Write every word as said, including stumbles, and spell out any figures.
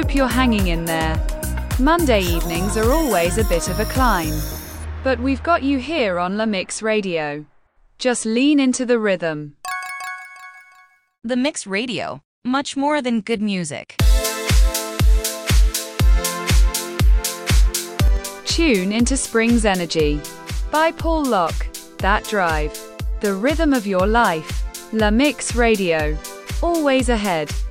Hope you're hanging in there. Monday evenings are always a bit of a climb. But we've got you here on La Mix Radio. Just lean into the rhythm. The Mix Radio, much more than good music. Tune into Spring's Energy by Paul Locke. That drive. The rhythm of your life. La Mix Radio. Always ahead.